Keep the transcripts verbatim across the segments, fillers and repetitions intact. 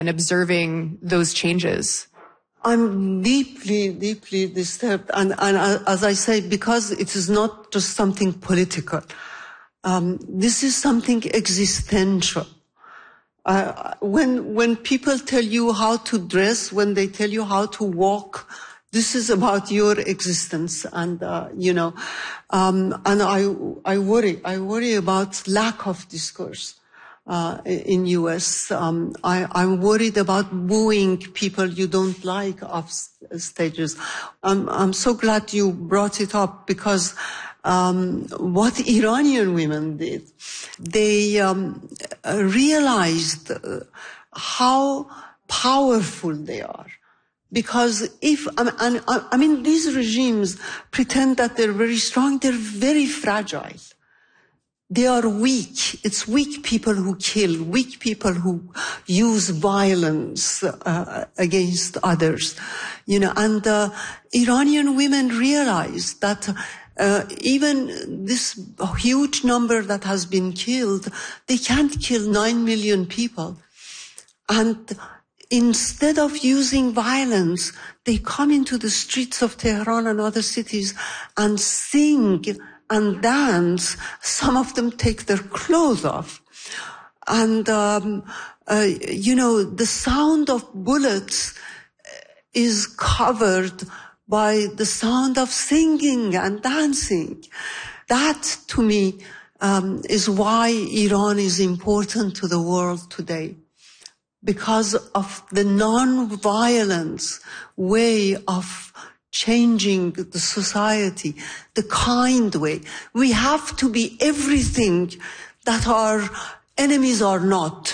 and observing those changes? I'm deeply, deeply disturbed. And, and as I say, because it is not just something political, um, this is something existential. Uh, when, when people tell you how to dress, when they tell you how to walk, this is about your existence. And, uh, you know, um, and I, I worry, I worry about lack of discourse. Uh, in U S, um, I, I'm worried about booing people you don't like off stages. I'm, I'm so glad you brought it up because um, what Iranian women did, they um, realized how powerful they are. Because if, and, I mean, these regimes pretend that they're very strong, they're very fragile. They are weak. It's weak people who kill, weak people who use violence uh, against others. You know, and uh, Iranian women realize that uh, even this huge number that has been killed, they can't kill nine million people. And instead of using violence, they come into the streets of Tehran and other cities and sing and dance. Some of them take their clothes off. And, um, uh, you know, the sound of bullets is covered by the sound of singing and dancing. That, to me, um, is why Iran is important to the world today. Because of the non-violence way of changing the society, the kind way. We have to be everything that our enemies are not.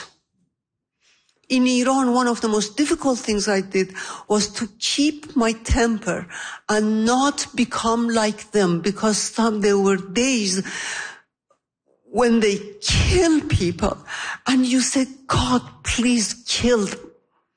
In Iran, one of the most difficult things I did was to keep my temper and not become like them, because some, there were days when they kill people and you say, God, please kill them.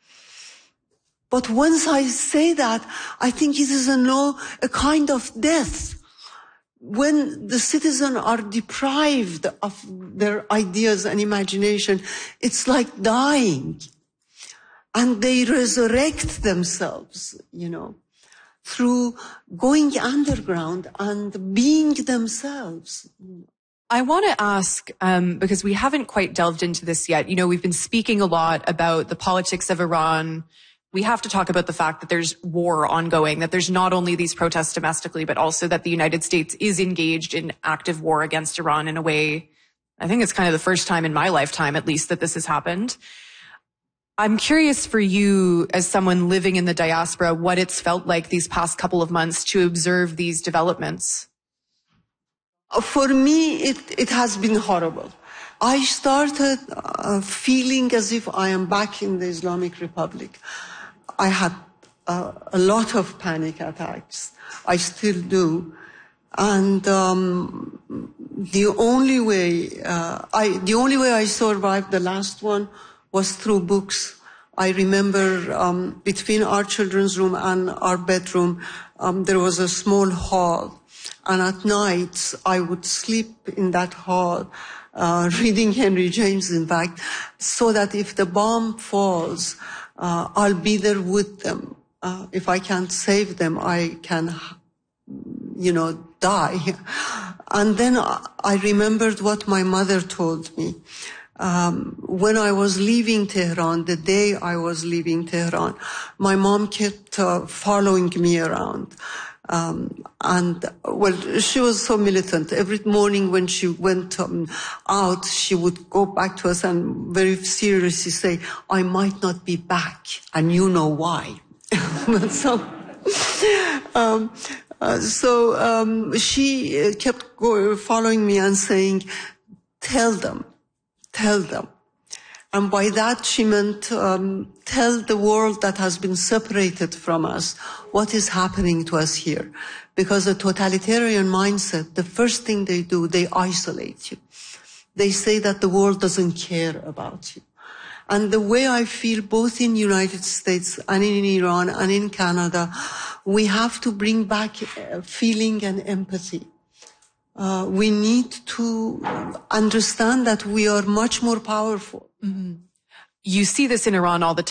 But once I say that, I think it is a no, a kind of death. When the citizens are deprived of their ideas and imagination, it's like dying. And they resurrect themselves, you know, through going underground and being themselves. I want to ask, um, because we haven't quite delved into this yet. You know, we've been speaking a lot about the politics of Iran. We have to talk about the fact that there's war ongoing, that there's not only these protests domestically, but also that the United States is engaged in active war against Iran in a way. I think it's kind of the first time in my lifetime, at least, that this has happened. I'm curious for you, as someone living in the diaspora, what it's felt like these past couple of months to observe these developments. For me, it, it has been horrible. I started uh, feeling as if I am back in the Islamic Republic. I had uh, a lot of panic attacks. I still do. And um, the only way uh, I the only way I survived the last one was through books. I remember um, between our children's room and our bedroom, um, there was a small hall. And at night, I would sleep in that hall, uh, reading Henry James, in fact, so that if the bomb falls, uh, I'll be there with them. Uh, if I can't save them, I can, you know, die. And then I remembered what my mother told me. Um, when I was leaving Tehran, the day I was leaving Tehran, my mom kept uh, following me around. Um, and, well, she was so militant. Every morning when she went um, out, she would go back to us and very seriously say, I might not be back, and you know why. so, um, uh, so um, she kept go- following me and saying, tell them, tell them. And by that she meant um, tell the world that has been separated from us what is happening to us here. Because a totalitarian mindset, the first thing they do, they isolate you. They say that the world doesn't care about you. And the way I feel both in the United States and in Iran and in Canada, we have to bring back feeling and empathy. Uh, we need to understand that we are much more powerful. Mm-hmm. you see this in Iran all the